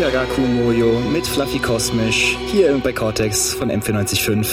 Shigaraku Moyo mit Fluffy Kosmisch hier bei Cortex von M94.5.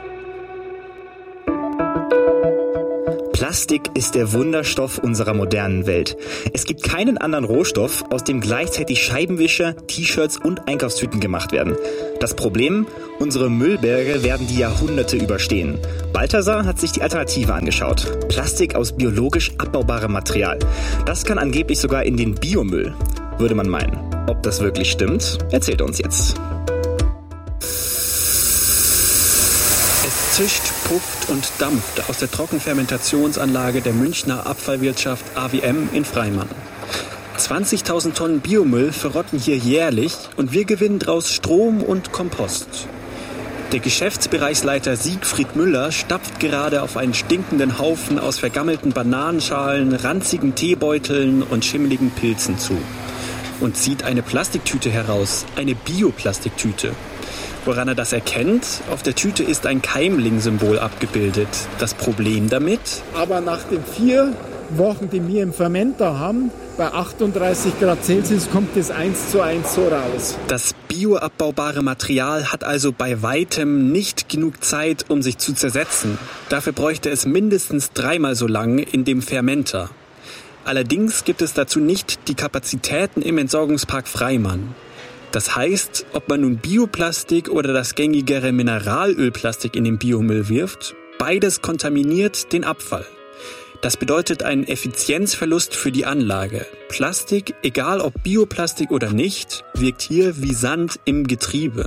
Plastik ist der Wunderstoff unserer modernen Welt. Es gibt keinen anderen Rohstoff, aus dem gleichzeitig Scheibenwischer, T-Shirts und Einkaufstüten gemacht werden. Das Problem? Unsere Müllberge werden die Jahrhunderte überstehen. Balthasar hat sich die Alternative angeschaut. Plastik aus biologisch abbaubarem Material. Das kann angeblich sogar in den Biomüll, würde man meinen. Ob das wirklich stimmt, erzählt uns jetzt. Es zischt, pufft und dampft aus der Trockenfermentationsanlage der Münchner Abfallwirtschaft AWM in Freimann. 20.000 Tonnen Biomüll verrotten hier jährlich und wir gewinnen daraus Strom und Kompost. Der Geschäftsbereichsleiter Siegfried Müller stapft gerade auf einen stinkenden Haufen aus vergammelten Bananenschalen, ranzigen Teebeuteln und schimmeligen Pilzen zu. Und zieht eine Plastiktüte heraus, eine Bioplastiktüte. Woran er das erkennt? Auf der Tüte ist ein Keimling-Symbol abgebildet. Das Problem damit? Aber nach den 4 Wochen, die wir im Fermenter haben, bei 38 Grad Celsius kommt es 1:1 so raus. Das bioabbaubare Material hat also bei weitem nicht genug Zeit, um sich zu zersetzen. Dafür bräuchte es mindestens 3-mal so lang in dem Fermenter. Allerdings gibt es dazu nicht die Kapazitäten im Entsorgungspark Freimann. Das heißt, ob man nun Bioplastik oder das gängigere Mineralölplastik in den Biomüll wirft, beides kontaminiert den Abfall. Das bedeutet einen Effizienzverlust für die Anlage. Plastik, egal ob Bioplastik oder nicht, wirkt hier wie Sand im Getriebe.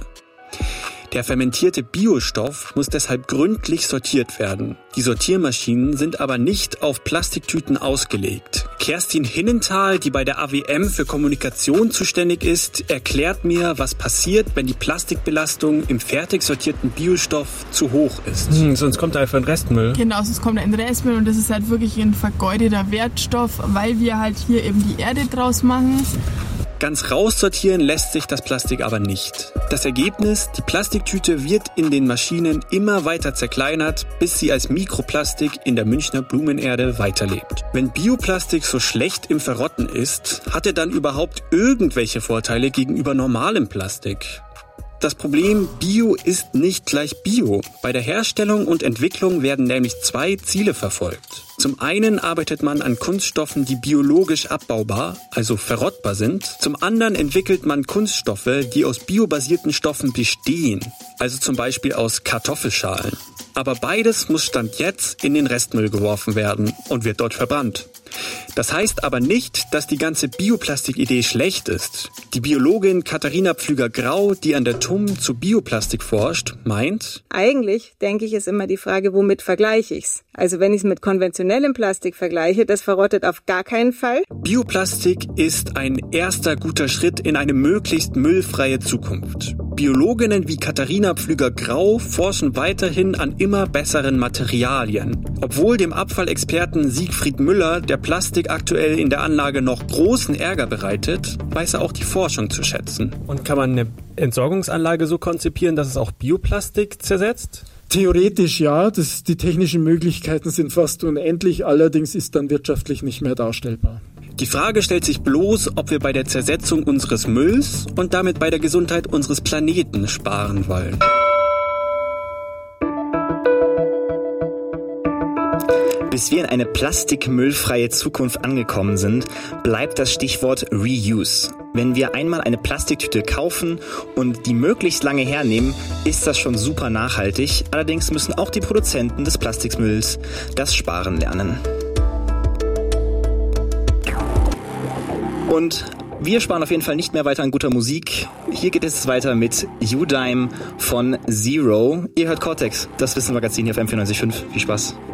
Der fermentierte Biostoff muss deshalb gründlich sortiert werden. Die Sortiermaschinen sind aber nicht auf Plastiktüten ausgelegt. Kerstin Hinnenthal, die bei der AWM für Kommunikation zuständig ist, erklärt mir, was passiert, wenn die Plastikbelastung im fertig sortierten Biostoff zu hoch ist. Sonst kommt da einfach ein Restmüll. Genau, sonst kommt ein Restmüll und das ist halt wirklich ein vergeudeter Wertstoff, weil wir halt hier eben die Erde draus machen. Ganz raussortieren lässt sich das Plastik aber nicht. Das Ergebnis, die Plastiktüte wird in den Maschinen immer weiter zerkleinert, bis sie als Mikroplastik in der Münchner Blumenerde weiterlebt. Wenn Bioplastik so schlecht im Verrotten ist, hat er dann überhaupt irgendwelche Vorteile gegenüber normalem Plastik? Das Problem, Bio ist nicht gleich Bio. Bei der Herstellung und Entwicklung werden nämlich 2 Ziele verfolgt. Zum einen arbeitet man an Kunststoffen, die biologisch abbaubar, also verrottbar sind. Zum anderen entwickelt man Kunststoffe, die aus biobasierten Stoffen bestehen, also zum Beispiel aus Kartoffelschalen. Aber beides muss Stand jetzt in den Restmüll geworfen werden und wird dort verbrannt. Das heißt aber nicht, dass die ganze Bioplastik-Idee schlecht ist. Die Biologin Katharina Pflüger-Grau, die an der TUM zu Bioplastik forscht, meint: Eigentlich, denke ich, ist immer die Frage, womit vergleiche ich's? Also wenn ich es mit konventionellem Plastik vergleiche, das verrottet auf gar keinen Fall. Bioplastik ist ein erster guter Schritt in eine möglichst müllfreie Zukunft. Biologinnen wie Katharina Pflüger-Grau forschen weiterhin an immer besseren Materialien. Obwohl dem Abfallexperten Siegfried Müller der Plastik aktuell in der Anlage noch großen Ärger bereitet, weiß er auch die Forschung zu schätzen. Und kann man eine Entsorgungsanlage so konzipieren, dass es auch Bioplastik zersetzt? Theoretisch ja, die technischen Möglichkeiten sind fast unendlich, allerdings ist dann wirtschaftlich nicht mehr darstellbar. Die Frage stellt sich bloß, ob wir bei der Zersetzung unseres Mülls und damit bei der Gesundheit unseres Planeten sparen wollen. Bis wir in eine plastikmüllfreie Zukunft angekommen sind, bleibt das Stichwort Reuse. Wenn wir einmal eine Plastiktüte kaufen und die möglichst lange hernehmen, ist das schon super nachhaltig. Allerdings müssen auch die Produzenten des Plastikmülls das Sparen lernen. Und wir sparen auf jeden Fall nicht mehr weiter an guter Musik. Hier geht es weiter mit U-Dime von Zero. Ihr hört Cortex, das Wissenmagazin hier auf M94.5. Viel Spaß.